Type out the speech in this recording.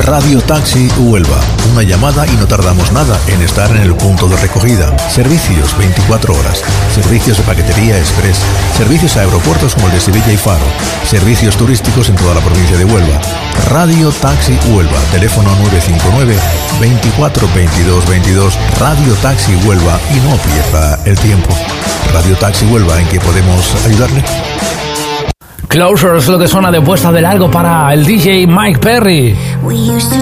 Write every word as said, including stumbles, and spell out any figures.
Radio Taxi Huelva. Una llamada y no tardamos nada en estar en el punto de recogida. Servicios veinticuatro horas. Servicios de paquetería express. Servicios a aeropuertos como el de Sevilla y Faro. Servicios turísticos en toda la provincia de Huelva. Radio Taxi Huelva. Teléfono nueve cinco nueve, veinticuatro, veintidós, veintidós. Radio Taxi Huelva y no pierda el tiempo. Radio Taxi Huelva, ¿en qué podemos ayudarle? Closer es lo que suena de puesta de largo para el D J Mike Perry.